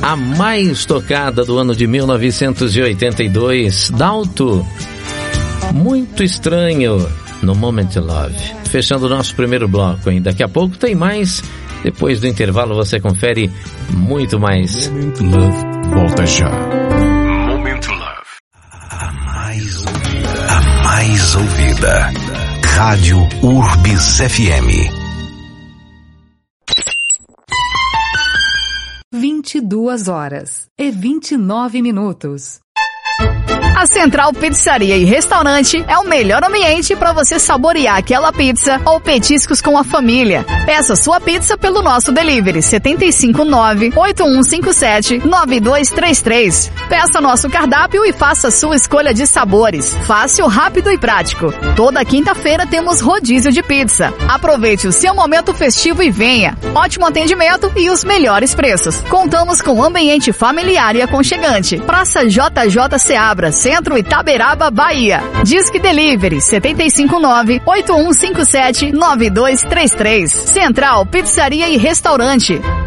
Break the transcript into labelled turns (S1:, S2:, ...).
S1: a mais tocada do ano de 1982, Dalto, Muito Estranho, no Moment Love. Fechando o nosso primeiro bloco, hein? Daqui a pouco tem mais. Depois do intervalo você confere muito mais.
S2: Moment Love volta já.
S3: Moment Love. A mais ouvida. Rádio Urbis FM.
S4: 22h29.
S5: A Central Pizzaria e Restaurante é o melhor ambiente para você saborear aquela pizza ou petiscos com a família. Peça sua pizza pelo nosso delivery 759-8157-9233. Peça nosso cardápio e faça sua escolha de sabores. Fácil, rápido e prático. Toda quinta-feira temos rodízio de pizza. Aproveite o seu momento festivo e venha. Ótimo atendimento e os melhores preços. Contamos com um ambiente familiar e aconchegante. Praça JJ Seabra, Centro Itaberaba, Bahia. Disque Delivery 759-8157-9233. Central Pizzaria e Restaurante.